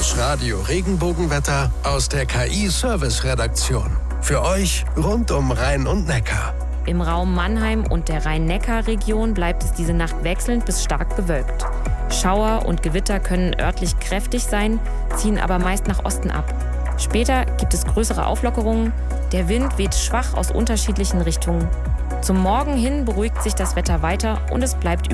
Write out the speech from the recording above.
Das Radio Regenbogenwetter aus der KI-Service-Redaktion. Für euch rund um Rhein und Neckar. Im Raum Mannheim und der Rhein-Neckar-Region bleibt es diese Nacht wechselnd bis stark bewölkt. Schauer und Gewitter können örtlich kräftig sein, ziehen aber meist nach Osten ab. Später gibt es größere Auflockerungen. Der Wind weht schwach aus unterschiedlichen Richtungen. Zum Morgen hin beruhigt sich das Wetter weiter und es bleibt